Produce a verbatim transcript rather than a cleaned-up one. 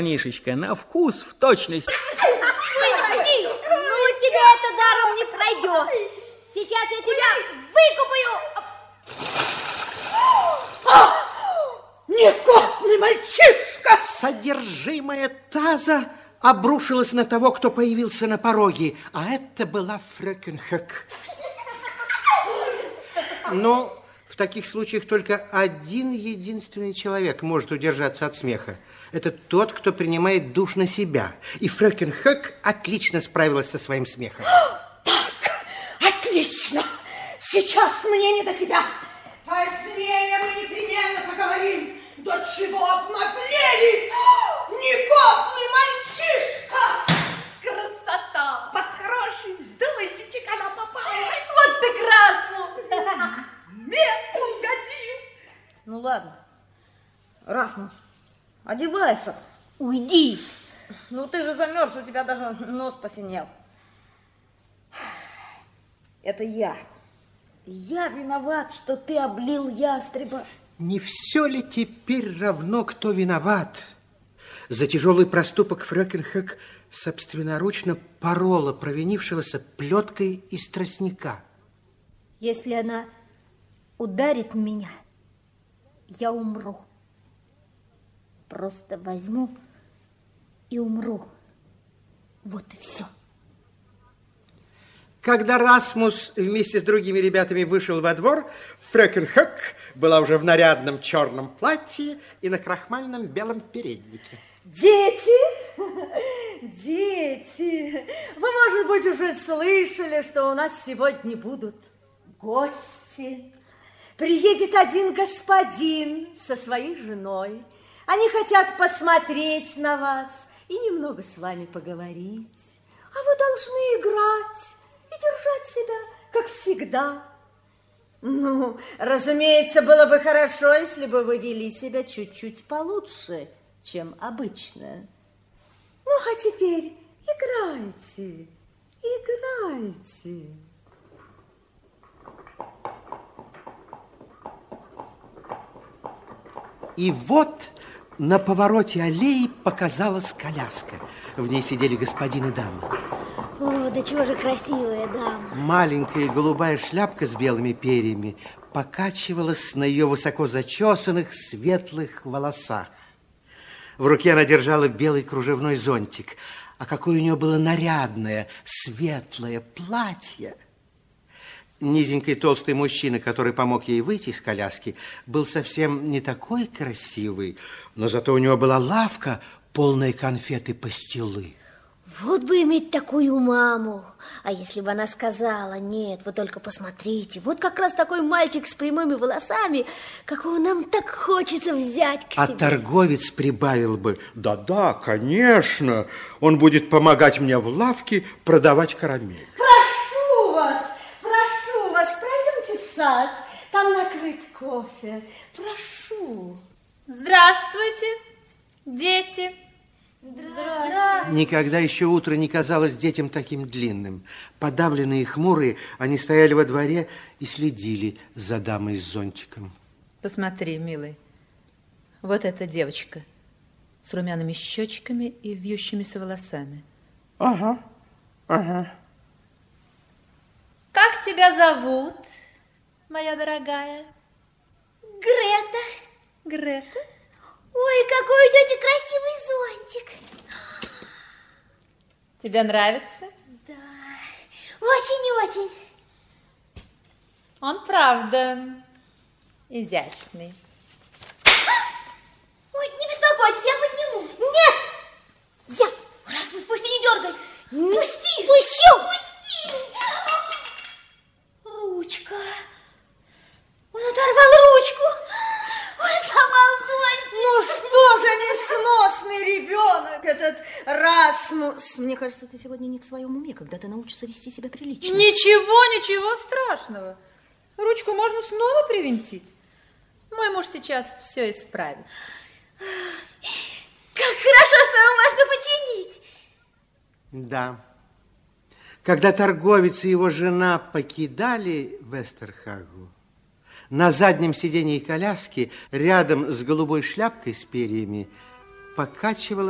Мишечка, на вкус, в точность. Выходи, ну тебя это даром не пройдет. Сейчас я тебя выкупаю. Негодный мальчишка! Содержимое таза обрушилось на того, кто появился на пороге, а это была фрöken Höck. Но в таких случаях только один единственный человек может удержаться от смеха. Это тот, кто принимает душ на себя. И фрöken Höck отлично справилась со своим смехом. Так, отлично! Сейчас мне не до тебя. Позднее мы непременно поговорим. До чего обнаглели! Негодный мальчишка! Красота! Под хороший дождичек она попала. Вот ты Расмус! Мету угоди! Ну ладно, Расмус, одевайся. Уйди! Ну ты же замерз, у тебя даже нос посинел. Это я. Я виноват, что ты облил ястреба. Не все ли теперь равно, кто виноват? За тяжелый проступок фрöken Höck собственноручно порола провинившегося плеткой из тростника. Если она ударит меня, я умру. Просто возьму и умру. Вот и все. Когда Расмус вместе с другими ребятами вышел во двор, фрöken Höck была уже в нарядном черном платье и на крахмальном белом переднике. Дети, дети, вы, может быть, уже слышали, что у нас сегодня будут гости. Приедет один господин со своей женой. Они хотят посмотреть на вас и немного с вами поговорить. А вы должны играть и держать себя, как всегда. Ну, разумеется, было бы хорошо, если бы вы вели себя чуть-чуть получше, чем обычно. Ну, а теперь играйте, играйте. И вот на повороте аллеи показалась коляска. В ней сидели господин и дама. О, да чего же красивая дама. Маленькая голубая шляпка с белыми перьями покачивалась на ее высоко зачесанных светлых волосах. В руке она держала белый кружевной зонтик. А какое у нее было нарядное, светлое платье! Низенький толстый мужчина, который помог ей выйти из коляски, был совсем не такой красивый, но зато у него была лавка, полная конфет и пастилы. Вот бы иметь такую маму. А если бы она сказала: нет, вы только посмотрите, вот как раз такой мальчик с прямыми волосами, какого нам так хочется взять к себе. А торговец прибавил бы: да-да, конечно, он будет помогать мне в лавке продавать карамель. Прошу вас, прошу вас, пройдемте в сад, там накрыт кофе. Прошу. Здравствуйте, дети. Здравствуйте. Никогда еще утро не казалось детям таким длинным. Подавленные и хмурые, они стояли во дворе и следили за дамой с зонтиком. Посмотри, милый, вот эта девочка с румяными щечками и вьющимися волосами. Ага, ага. Как тебя зовут, моя дорогая? Грета. Грета? Ой, какой у тети красивый зонтик. Тебе нравится? Да, очень и очень. Он правда изящный. Ой, не беспокойтесь, я подниму. Нет! Я! Расмус, пусти, не дергай. Пусти! Пущу! Пусти! Ручка. Он оторвал ручку. Он сломал зонтик. Ну что за несносный ребенок этот Расмус. Мне кажется, ты сегодня не в своем уме, когда ты научишься вести себя прилично. Ничего, ничего страшного. Ручку можно снова привинтить. Мой муж сейчас все исправит. Как хорошо, что его можно починить. Да. Когда торговец и его жена покидали Вестерхагу, на заднем сидении коляски, рядом с голубой шляпкой с перьями, покачивалась